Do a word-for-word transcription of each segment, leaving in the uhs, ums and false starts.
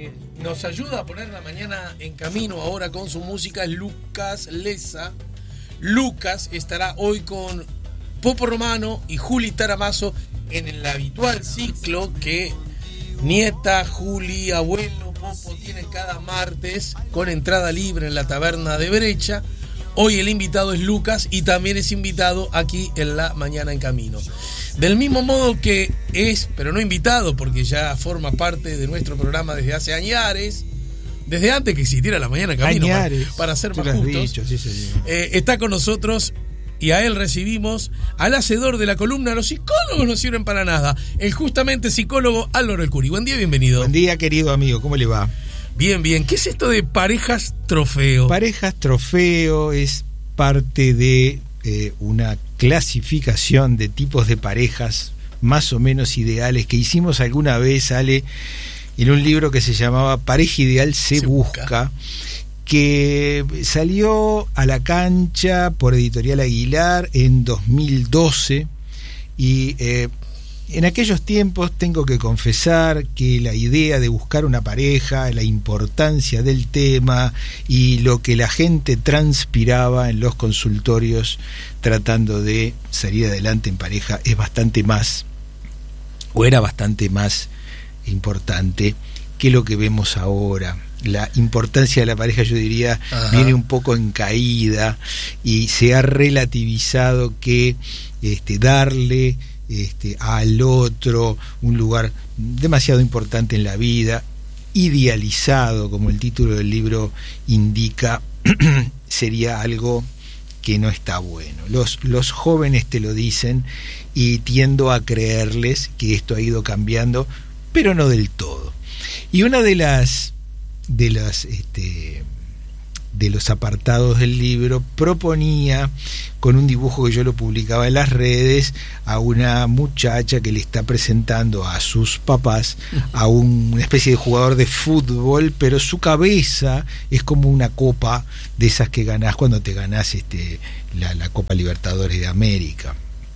que nos ayuda a poner la mañana en camino ahora con su música es Lucas Leza. Lucas estará hoy con Popo Romano y Juli Taramazo en el habitual ciclo que nieta, Juli, abuelo, Popo tienen cada martes con entrada libre en la taberna de Brecha. Hoy el invitado es Lucas y también es invitado aquí en La Mañana en Camino. Del mismo modo que es, pero no invitado porque ya forma parte de nuestro programa desde hace añares, desde antes que existiera La Mañana en Camino, para, para ser más justos, dicho, sí, eh, está con nosotros y a él recibimos al hacedor de la columna Los psicólogos no sirven para nada, el justamente psicólogo Álvaro El Curi. Buen día, bienvenido. Buen día, querido amigo, ¿cómo le va? Bien, bien. ¿Qué es esto de parejas trofeo? Parejas trofeo es parte de eh, una clasificación de tipos de parejas más o menos ideales que hicimos alguna vez, Ale, en un libro que se llamaba Pareja Ideal se, se busca, busca, que salió a la cancha por Editorial Aguilar en dos mil doce y eh, en aquellos tiempos tengo que confesar que la idea de buscar una pareja, la importancia del tema y lo que la gente transpiraba en los consultorios tratando de salir adelante en pareja es bastante más, o era bastante más importante que lo que vemos ahora. La importancia de la pareja, yo diría, Ajá. viene un poco en caída y se ha relativizado que este, darle Este, al otro un lugar demasiado importante en la vida, idealizado, como el título del libro indica, sería algo que no está bueno. Los, los jóvenes te lo dicen y tiendo a creerles que esto ha ido cambiando, pero no del todo. Y una de las de las este, de los apartados del libro proponía, con un dibujo que yo lo publicaba en las redes, a una muchacha que le está presentando a sus papás a un, una especie de jugador de fútbol, pero su cabeza es como una copa de esas que ganás cuando te ganás este, la, la Copa Libertadores de América.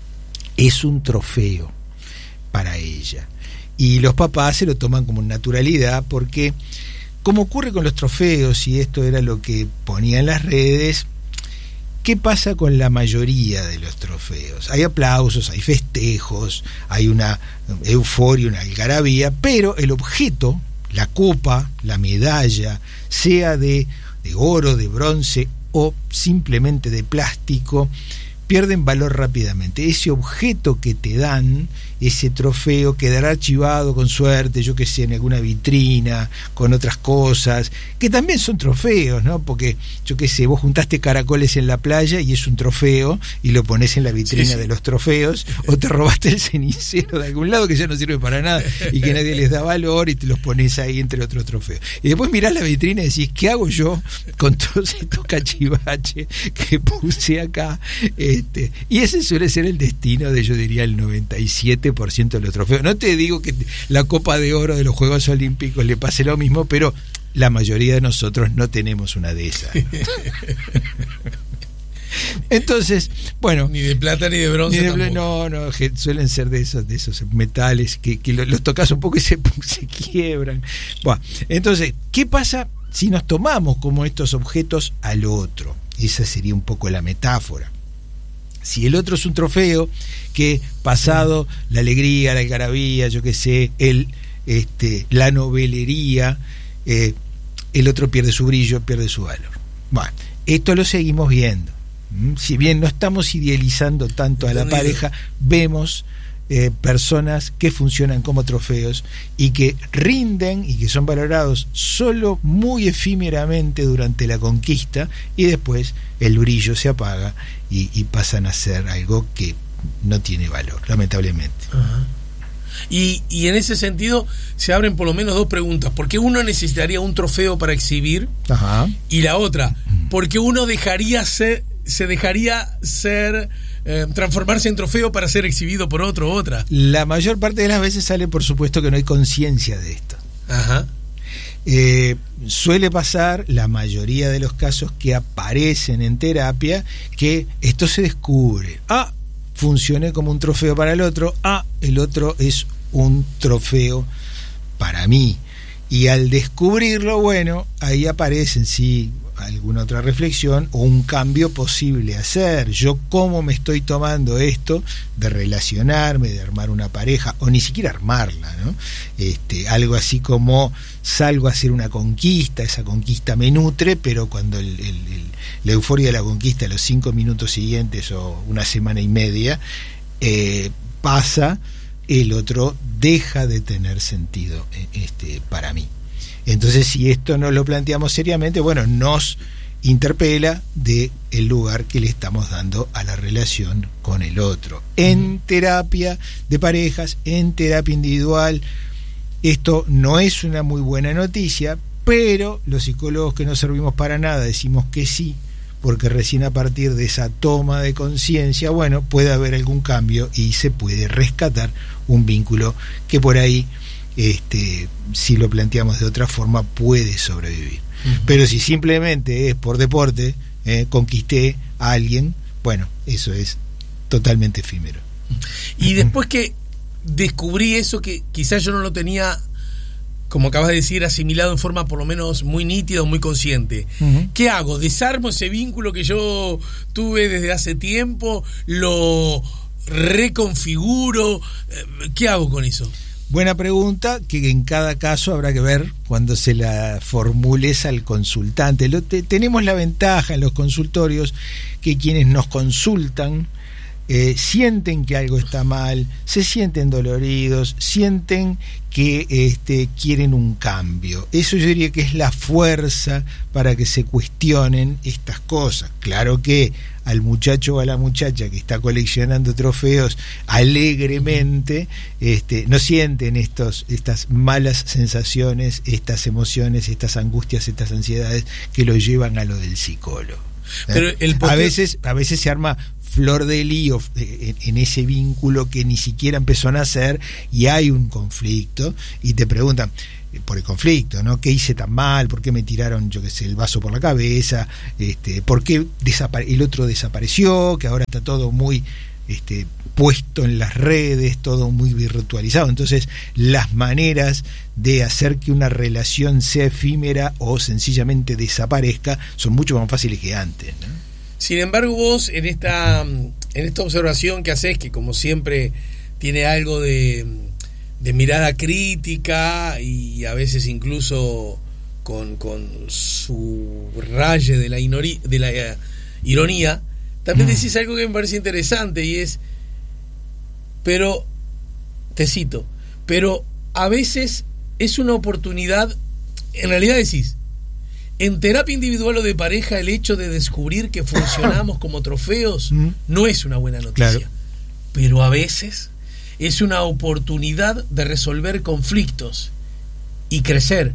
Es un trofeo para ella y los papás se lo toman como naturalidad porque, como ocurre con los trofeos, y esto era lo que ponía en las redes, ¿qué pasa con la mayoría de los trofeos? Hay aplausos, hay festejos, hay una euforia, una algarabía, pero el objeto, la copa, la medalla, sea de, de oro, de bronce o simplemente de plástico, pierden valor rápidamente. Ese objeto que te dan, ese trofeo, quedará archivado con suerte, yo que sé, en alguna vitrina, con otras cosas, que también son trofeos, ¿no? Porque, yo que sé, vos juntaste caracoles en la playa y es un trofeo, y lo pones en la vitrina sí, sí. de los trofeos, o te robaste el cenicero de algún lado que ya no sirve para nada y que nadie les da valor y te los pones ahí entre otros trofeos. Y después mirás la vitrina y decís, ¿qué hago yo con todos estos cachivaches que puse acá? Este, y ese suele ser el destino de, yo diría, el noventa y siete por ciento de los trofeos. No te digo que la Copa de Oro de los Juegos Olímpicos le pase lo mismo, pero la mayoría de nosotros no tenemos una de esas. Entonces, bueno, ni de plata ni de bronce. Ni de, no, no, suelen ser de esos, de esos metales que, que los tocas un poco y se, se quiebran. Bueno, entonces, ¿qué pasa si nos tomamos como estos objetos al otro? Esa sería un poco la metáfora. Si el otro es un trofeo que, pasado la alegría, la algarabía, yo qué sé, el, este, la novelería, eh, el otro pierde su brillo, pierde su valor. Bueno, esto lo seguimos viendo. ¿Mm? Si bien no estamos idealizando tanto a la pareja, vemos eh, personas que funcionan como trofeos y que rinden y que son valorados solo muy efímeramente durante la conquista, y después el brillo se apaga y, y pasan a ser algo que no tiene valor, lamentablemente. Ajá. Y, y en ese sentido se abren por lo menos dos preguntas. ¿Por qué uno necesitaría un trofeo para exhibir? Ajá. Y la otra, ¿por qué uno dejaría ser, se dejaría ser eh, transformarse en trofeo para ser exhibido por otro o otra? La mayor parte de las veces sale, por supuesto, que no hay conciencia de esto. Ajá. Eh, suele pasar, la mayoría de los casos que aparecen en terapia, que esto se descubre. Ah, funcioné como un trofeo para el otro. Ah, el otro es un trofeo para mí. Y al descubrirlo, bueno, ahí aparecen sí alguna otra reflexión o un cambio posible a hacer. Yo cómo me estoy tomando esto de relacionarme, de armar una pareja, o ni siquiera armarla, ¿no? Este, algo así como salgo a hacer una conquista, esa conquista me nutre, pero cuando el, el, el, la euforia de la conquista, los cinco minutos siguientes o una semana y media, eh, pasa, el otro deja de tener sentido este, para mí. Entonces, si esto no lo planteamos seriamente, bueno, nos interpela de el lugar que le estamos dando a la relación con el otro. En terapia de parejas, en terapia individual, esto no es una muy buena noticia, pero los psicólogos que no servimos para nada decimos que sí, porque recién a partir de esa toma de conciencia, bueno, puede haber algún cambio y se puede rescatar un vínculo que por ahí, este, si lo planteamos de otra forma, puede sobrevivir. Uh-huh. Pero si simplemente es por deporte, eh, conquisté a alguien, bueno, eso es totalmente efímero. Y después que descubrí eso que quizás yo no lo tenía, como acabas de decir, asimilado en forma por lo menos muy nítida o muy consciente. Uh-huh. ¿Qué hago? ¿Desarmo ese vínculo que yo tuve desde hace tiempo? ¿Lo reconfiguro? ¿Qué hago con eso? Buena pregunta, que en cada caso habrá que ver cuando se la formules al consultante. Lo te, tenemos la ventaja en los consultorios que quienes nos consultan eh, sienten que algo está mal, se sienten doloridos, sienten que este, quieren un cambio. Eso yo diría que es la fuerza para que se cuestionen estas cosas. Claro que al muchacho o a la muchacha que está coleccionando trofeos alegremente, este, no sienten estos, estas malas sensaciones, estas emociones, estas angustias, estas ansiedades que lo llevan a lo del psicólogo. ¿Eh? Pero el poder... a veces, a veces se arma flor de lío en, en ese vínculo que ni siquiera empezó a nacer y hay un conflicto y te preguntan por el conflicto, ¿no? ¿Qué hice tan mal? ¿Por qué me tiraron, yo qué sé, el vaso por la cabeza? Este, ¿por qué desapare- el otro desapareció? Que ahora está todo muy este, puesto en las redes, todo muy virtualizado. Entonces, las maneras de hacer que una relación sea efímera o sencillamente desaparezca son mucho más fáciles que antes, ¿no? Sin embargo, vos en esta, en esta observación que haces, que como siempre tiene algo de... de mirada crítica y a veces incluso con, con su raye de la, inori, de la uh, ironía, también mm. decís algo que me parece interesante y es, pero, te cito, pero a veces es una oportunidad, en realidad decís, en terapia individual o de pareja el hecho de descubrir que funcionamos como trofeos mm. no es una buena noticia, claro. Pero a veces es una oportunidad de resolver conflictos y crecer.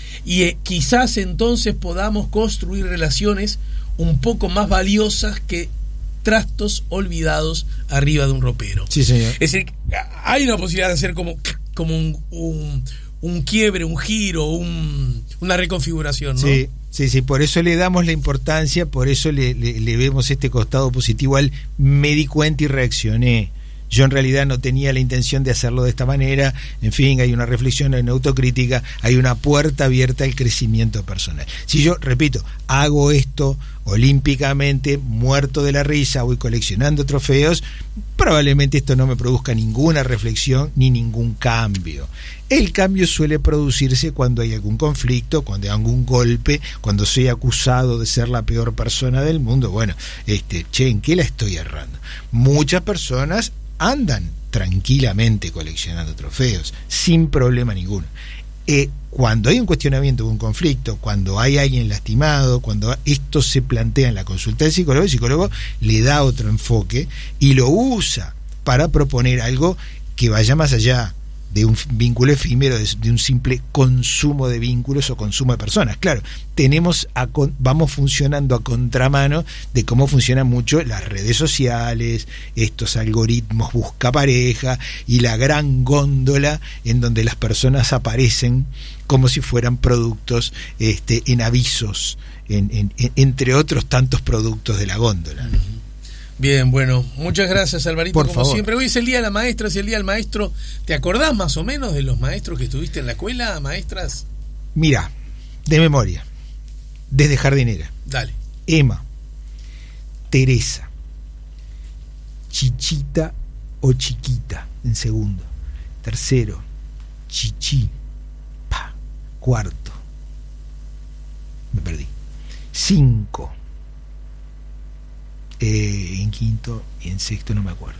Y eh, quizás entonces podamos construir relaciones un poco más valiosas que trastos olvidados arriba de un ropero. Sí, señor. Es decir, hay una posibilidad de hacer como, como un, un, un quiebre, un giro, un, una reconfiguración, ¿no? Sí. Sí, sí, por eso le damos la importancia, por eso le, le, le vemos este costado positivo al me di cuenta y reaccioné. Yo en realidad no tenía la intención de hacerlo de esta manera. En fin, hay una reflexión, hay una autocrítica, hay una puerta abierta al crecimiento personal. Si yo, repito, hago esto olímpicamente, muerto de la risa, voy coleccionando trofeos, probablemente esto no me produzca ninguna reflexión ni ningún cambio. El cambio suele producirse cuando hay algún conflicto, cuando hay algún golpe, cuando soy acusado de ser la peor persona del mundo. Bueno, este, che, ¿en qué la estoy errando? Muchas personas andan tranquilamente coleccionando trofeos, sin problema ninguno. Eh, cuando hay un cuestionamiento, un conflicto, cuando hay alguien lastimado, cuando esto se plantea en la consulta del psicólogo, el psicólogo le da otro enfoque y lo usa para proponer algo que vaya más allá de un vínculo efímero, de, de un simple consumo de vínculos o consumo de personas. Claro, tenemos a, vamos funcionando a contramano de cómo funcionan mucho las redes sociales, estos algoritmos busca pareja y la gran góndola en donde las personas aparecen como si fueran productos este, en avisos, en, en, en, entre otros tantos productos de la góndola, ¿no? Bien, bueno, muchas gracias, Alvarito, por como favor. Siempre. Hoy es el día de la maestra, es el día del maestro. ¿Te acordás más o menos de los maestros que estuviste en la escuela, maestras? Mira, de memoria, desde jardinera. Dale. Emma, Teresa, Chichita o Chiquita en segundo. Tercero, Chichi. Pa. Cuarto, me perdí. Cinco. Eh, en quinto y en sexto no me acuerdo.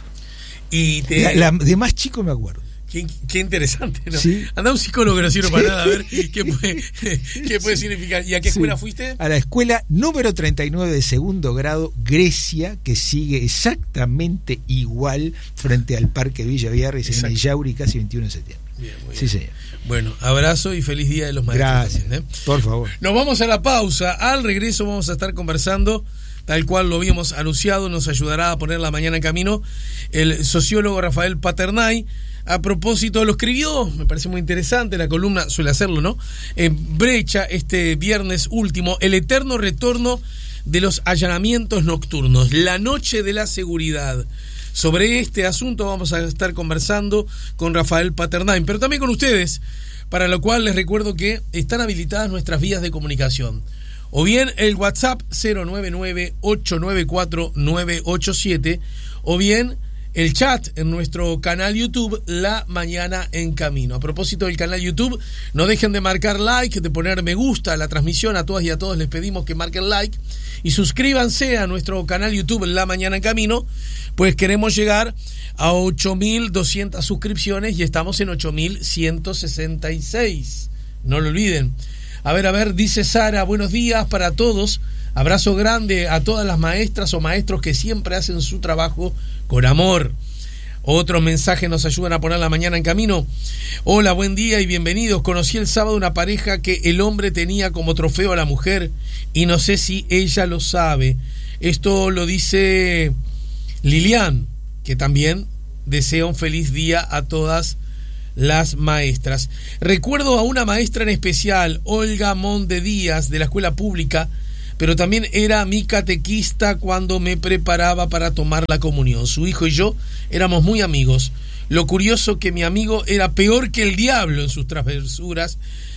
Y te... la, la, de más chico me acuerdo. Qué, qué interesante, ¿no? ¿Sí? Anda un psicólogo que no sirve ¿Sí? para nada, a ver qué puede, qué puede sí. significar. ¿Y a qué escuela Sí. fuiste? A la escuela número treinta y nueve de segundo grado, Grecia, que sigue exactamente igual frente al Parque Villa Biarritz en Yauri, casi veintiuno de septiembre. Bien, muy sí, bien. señor. Bueno, abrazo y feliz día de los maestros. Gracias, también, ¿eh? Por favor. Nos vamos a la pausa. Al regreso vamos a estar conversando, tal cual lo habíamos anunciado, nos ayudará a poner la mañana en camino el sociólogo Rafael Paternay. A propósito, lo escribió, me parece muy interesante, la columna suele hacerlo, ¿no? En Brecha, este viernes último, el eterno retorno de los allanamientos nocturnos, la noche de la seguridad. Sobre este asunto vamos a estar conversando con Rafael Paternay, pero también con ustedes, para lo cual les recuerdo que están habilitadas nuestras vías de comunicación. O bien el WhatsApp cero nueve nueve, ocho nueve cuatro, nueve ocho siete, o bien el chat en nuestro canal YouTube La Mañana en Camino. A propósito del canal YouTube, no dejen de marcar like, de poner me gusta a la transmisión. A todas y a todos les pedimos que marquen like y suscríbanse a nuestro canal YouTube La Mañana en Camino, pues queremos llegar a ocho mil doscientas suscripciones y estamos en ocho mil ciento sesenta y seis. No lo olviden. A ver, a ver, dice Sara, buenos días para todos. Abrazo grande a todas las maestras o maestros que siempre hacen su trabajo con amor. Otros mensajes nos ayudan a poner la mañana en camino. Hola, buen día y bienvenidos. Conocí el sábado una pareja que el hombre tenía como trofeo a la mujer y no sé si ella lo sabe. Esto lo dice Lilian, que también desea un feliz día a todas las maestras. Recuerdo a una maestra en especial, Olga Monde Díaz, de la escuela pública, pero también era mi catequista cuando me preparaba para tomar la comunión. Su hijo y yo éramos muy amigos. Lo curioso que mi amigo era peor que el diablo en sus travesuras.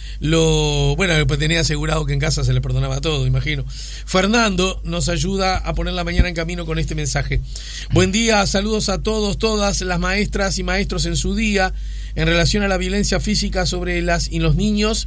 Lo bueno, pues tenía asegurado que en casa se le perdonaba todo, imagino. Fernando nos ayuda a poner la mañana en camino con este mensaje. Buen día, saludos a todos, todas las maestras y maestros en su día. En relación a la violencia física sobre las y los niños,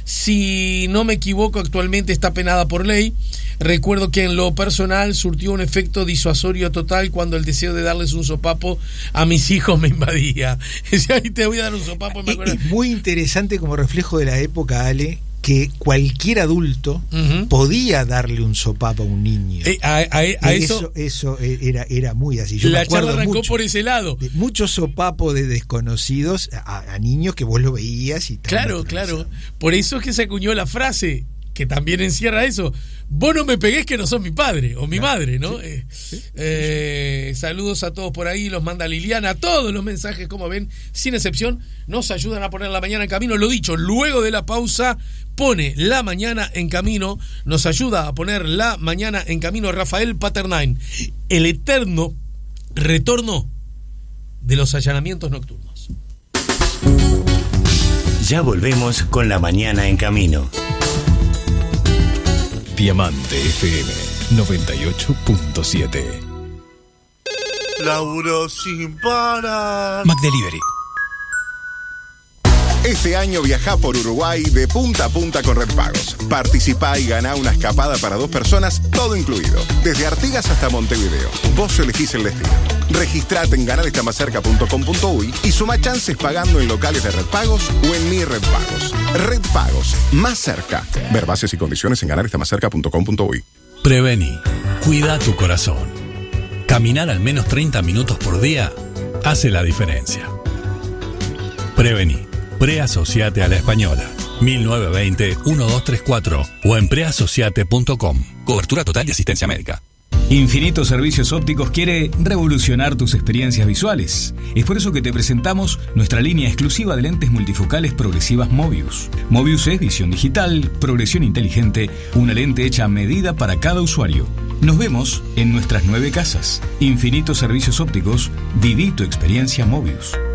si no me equivoco, actualmente está penada por ley. Recuerdo que en lo personal surtió un efecto disuasorio total cuando el deseo de darles un sopapo a mis hijos me invadía. Ahí te voy a dar un sopapo. Me acuerdo. Es muy interesante como reflejo de la época, Ale, que cualquier adulto uh-huh. podía darle un sopapo a un niño. Eh, a, a, a eso, eso, eso era, era muy así. Yo la me acuerdo charla arrancó mucho, por ese lado. De muchos sopapos de desconocidos a, a niños que vos lo veías y claro, claro. Por eso es que se acuñó la frase que también encierra eso. Vos no me pegués que no sos mi padre o mi claro. madre, ¿no? Sí, eh, sí, eh, sí. Saludos a todos por ahí, los manda Liliana. Todos los mensajes, como ven, sin excepción, nos ayudan a poner la mañana en camino. Lo dicho, luego de la pausa, pone la mañana en camino, nos ayuda a poner la mañana en camino Rafael Paternay, el eterno retorno de los allanamientos nocturnos. Ya volvemos con la mañana en camino. Diamante F M noventa y ocho punto siete. Laburo sin parar. McDelivery. Este año viajá por Uruguay de punta a punta con Red Pagos. Participá y ganá una escapada para dos personas, todo incluido. Desde Artigas hasta Montevideo. Vos elegís el destino. Registrate en ganar está más cerca punto com punto uy y suma chances pagando en locales de Red Pagos o en Mi Red Pagos. Red Pagos, más cerca. Ver bases y condiciones en ganar está más cerca punto com punto uy. Prevení. Cuida tu corazón. Caminar al menos treinta minutos por día hace la diferencia. Prevení. Preasociate a la Española. mil novecientos veinte, doce treinta y cuatro o en preasociate punto com. Cobertura total y asistencia médica. Infinito Servicios Ópticos quiere revolucionar tus experiencias visuales. Es por eso que te presentamos nuestra línea exclusiva de lentes multifocales progresivas Mobius. Mobius es visión digital, progresión inteligente, una lente hecha a medida para cada usuario. Nos vemos en nuestras nueve casas. Infinito Servicios Ópticos, viví tu experiencia Mobius.